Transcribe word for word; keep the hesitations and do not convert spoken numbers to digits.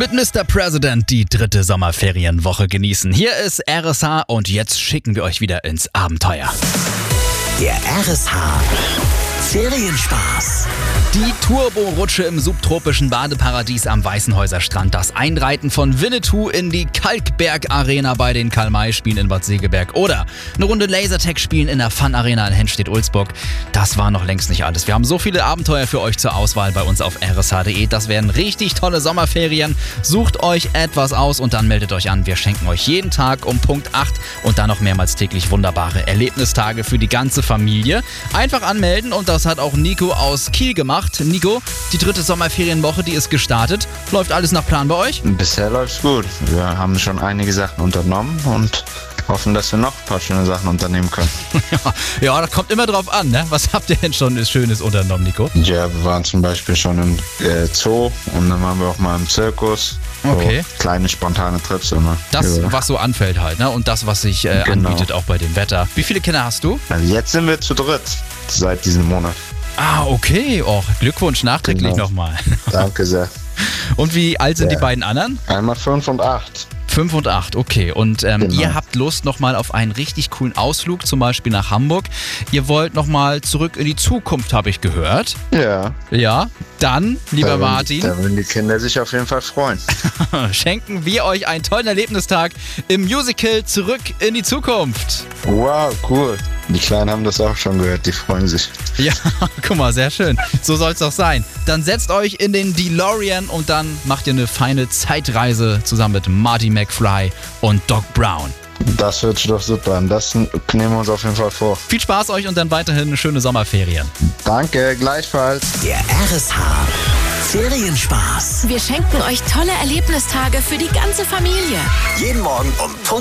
Mit Mister President die dritte Sommerferienwoche genießen. Hier ist R S H und jetzt schicken wir euch wieder ins Abenteuer. Der R S H Ferienspaß. Die Turbo-Rutsche im subtropischen Badeparadies am Weißenhäuser Strand, das Einreiten von Winnetou in die Kalkberg-Arena bei den Karl-May-Spielen in Bad Segeberg oder eine Runde Lasertag spielen in der Fun-Arena in Henstedt-Ulzburg. Das war noch längst nicht alles. Wir haben so viele Abenteuer für euch zur Auswahl bei uns auf r s h punkt d e. Das werden richtig tolle Sommerferien. Sucht euch etwas aus und dann meldet euch an. Wir schenken euch jeden Tag um Punkt acht und dann noch mehrmals täglich wunderbare Erlebnistage für die ganze Familie. Einfach anmelden und das hat auch Nico aus Kiel gemacht. Nico, die dritte Sommerferienwoche, die ist gestartet. Läuft alles nach Plan bei euch? Bisher läuft's gut. Wir haben schon einige Sachen unternommen und hoffen, dass wir noch ein paar schöne Sachen unternehmen können. ja, ja, das kommt immer drauf an, ne? Was habt ihr denn schon Schönes unternommen, Nico? Ja, wir waren zum Beispiel schon im äh, Zoo und dann waren wir auch mal im Zirkus. Okay. So kleine, spontane Trips immer. Das, ja. was so anfällt halt, ne? Und das, was sich äh, Genau. anbietet, auch bei dem Wetter. Wie viele Kinder hast du? Also jetzt sind wir zu dritt seit diesem Monat. Ah, okay. Och, Glückwunsch nachträglich Genau. nochmal. Danke sehr. Und wie alt sind Ja. die beiden anderen? Einmal fünf und acht. Fünf und acht, okay. Und ähm, Genau. ihr habt Lust nochmal auf einen richtig coolen Ausflug, zum Beispiel nach Hamburg. Ihr wollt nochmal zurück in die Zukunft, habe ich gehört. Ja. Ja, dann, lieber da würden- Martin, Da würden die Kinder sich auf jeden Fall freuen. schenken wir euch einen tollen Erlebnistag im Musical Zurück in die Zukunft. Wow, cool. Die Kleinen haben das auch schon gehört, die freuen sich. Ja, guck mal, sehr schön. So soll es doch sein. Dann setzt euch in den DeLorean und dann macht ihr eine feine Zeitreise zusammen mit Marty McFly und Doc Brown. Das hört sich doch super an. Das nehmen wir uns auf jeden Fall vor. Viel Spaß euch und dann weiterhin schöne Sommerferien. Danke, gleichfalls. Der R S H Ferienspaß. Wir schenken euch tolle Erlebnistage für die ganze Familie. Jeden Morgen um Punkt